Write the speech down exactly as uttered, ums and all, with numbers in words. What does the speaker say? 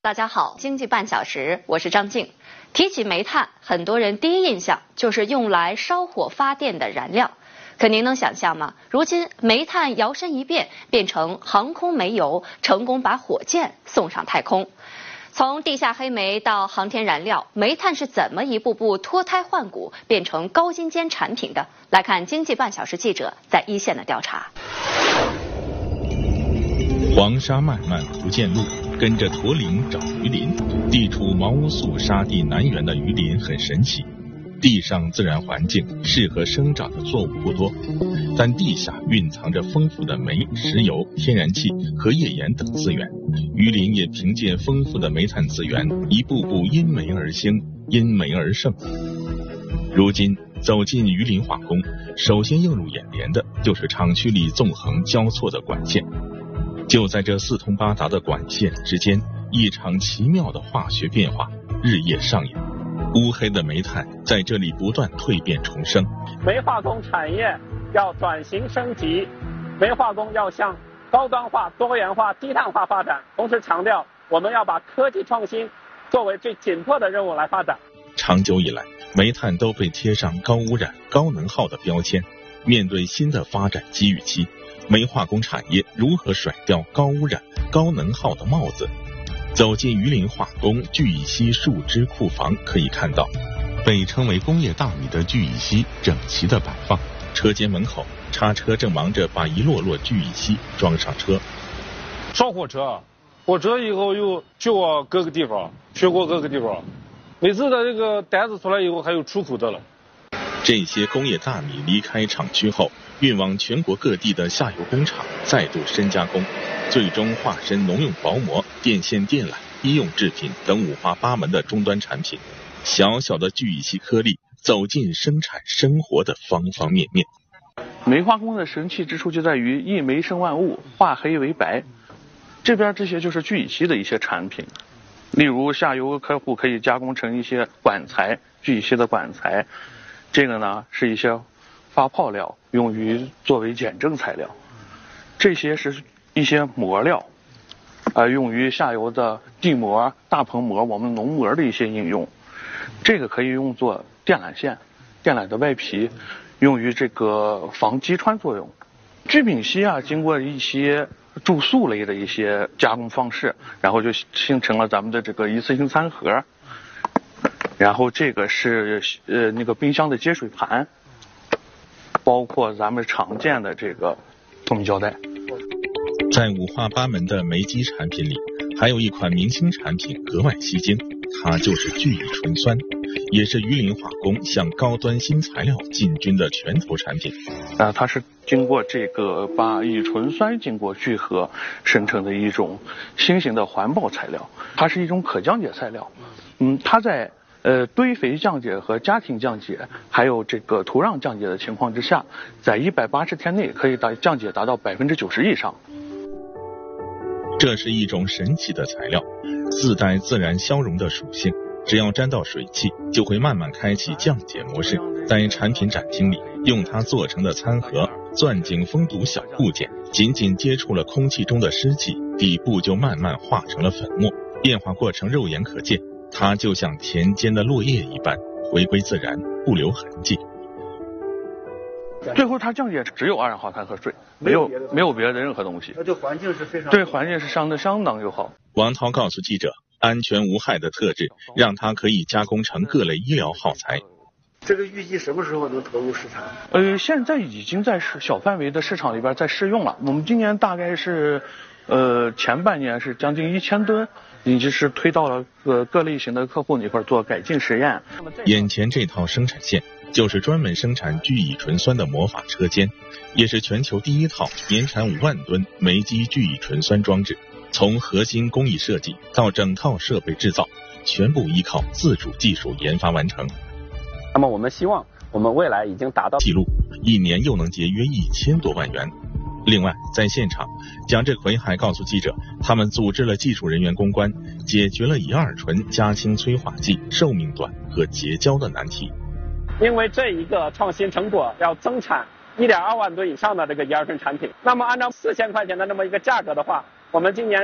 大家好，经济半小时，我是张静。提起煤炭，很多人第一印象就是用来烧火发电的燃料。可您能想象吗？如今煤炭摇身一变，变成航空煤油，成功把火箭送上太空。从地下黑煤到航天燃料，煤炭是怎么一步步脱胎换骨，变成高精尖产品的？来看经济半小时记者在一线的调查。 黄沙漫漫不见路，跟着驼铃找鱼鳞。地处毛乌素沙地南缘的鱼鳞很神奇，地上自然环境适合生长的作物不多，但地下蕴藏着丰富的煤、石油、天然气和页岩等资源。鱼鳞也凭借丰富的煤炭资源，一步步因煤而兴，因煤而盛。如今走进鱼鳞化工，首先映入眼帘的就是厂区里纵横交错的管线。就在这四通八达的管线之间，一场奇妙的化学变化日夜上演。乌黑的煤炭在这里不断蜕变重生。 煤化工产业要转型升级，煤化工要向高端化、多元化、低碳化发展，同时强调我们要把科技创新作为最紧迫的任务来发展。 长久以来，煤炭都被贴上高污染、高能耗的标签。面对新的发展机遇期，煤化工产业如何甩掉高污染、高能耗的帽子？走进榆林化工聚乙烯树脂库房，可以看到被称为工业大米的聚乙烯整齐的摆放。车间门口，叉车正忙着把一摞摞聚乙烯装上车。 烧火车，火车以后又去过各个地方，去过各个地方，每次的这个单子出来以后还有出口的了。 这些工业大米离开厂区后，运往全国各地的下游工厂再度深加工，最终化身农用薄膜、电线电缆、医用制品等五花八门的终端产品。小小的聚乙烯颗粒走进生产生活的方方面面。 煤化工的神奇之处就在于一煤生万物，化黑为白。这边这些就是聚乙烯的一些产品，例如下游客户可以加工成一些管材，聚乙烯的管材。这个呢是一些发泡料，用于作为减震材料。这些是一些膜料，呃，用于下游的地膜、大棚膜、我们农膜的一些应用。这个可以用作电缆线、电缆的外皮，用于这个防击穿作用。聚丙烯啊，经过一些注塑类的一些加工方式，然后就形成了咱们的这个一次性餐盒。然后这个是呃那个冰箱的接水盘，包括咱们常见的这个透明胶带。 在五花八门的煤基产品里，还有一款明星产品格外吸睛，它就是聚乙醇酸，也是榆林化工向高端新材料进军的拳头产品。 啊，它是经过这个把乙醇酸经过聚合生成的一种新型的环保材料，它是一种可降解材料。嗯，它在呃，堆肥降解和家庭降解，还有这个土壤降解的情况之下，在一百八十天内可以达降解达到百分之九十以上。 这是一种神奇的材料，自带自然消融的属性，只要沾到水汽，就会慢慢开启降解模式。在产品展厅里，用它做成的餐盒、钻井封堵小部件，仅仅接触了空气中的湿气，底部就慢慢化成了粉末，变化过程肉眼可见。它就像田间的落叶一般，回归自然，不留痕迹。 最后它降解只有二氧化碳和水，没有没有别的任何东西。 那对环境是非常对环境是相当相当友好。 王涛告诉记者，安全无害的特质让它可以加工成各类医疗耗材。 这个预计什么时候能投入市场？ 呃，现在已经在小范围的市场里边在试用了。我们今年大概是，呃，前半年是将近一千吨。已经是推到了各各类型的客户那块做改进实验。 眼前这套生产线就是专门生产聚乙醇酸的魔法车间，也是全球第一套年产五万吨煤基聚乙醇酸装置。从核心工艺设计到整套设备制造，全部依靠自主技术研发完成。 那么我们希望我们未来已经达到记录，一年又能节约一千多万元。另外，在现场，蒋志奎还告诉记者，他们组织了技术人员攻关，解决了乙二醇加氢催化剂寿命短和结胶的难题。 因为这一个创新成果要增产一点二万吨以上的这个乙二醇产品，那么按照四千块钱的这么一个价格的话，我们今年